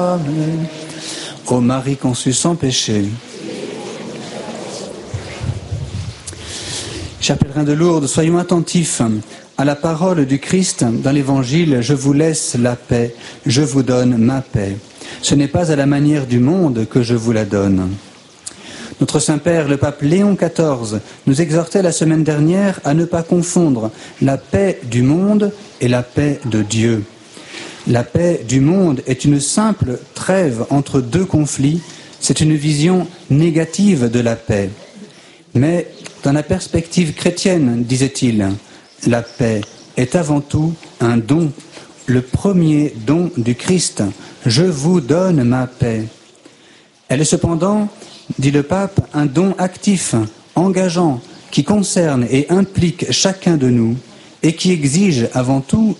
Amen. Ô Marie conçue sans péché. Chers pèlerins de Lourdes, soyons attentifs à la parole du Christ dans l'Évangile. Je vous laisse la paix, je vous donne ma paix. Ce n'est pas à la manière du monde que je vous la donne. Notre Saint-Père, le pape Léon XIV, nous exhortait la semaine dernière à ne pas confondre la paix du monde et la paix de Dieu. La paix du monde est une simple trêve entre deux conflits. C'est une vision négative de la paix. Mais dans la perspective chrétienne, disait-il, la paix est avant tout un don, le premier don du Christ. Je vous donne ma paix. Elle est cependant, dit le pape, un don actif, engageant, qui concerne et implique chacun de nous et qui exige avant tout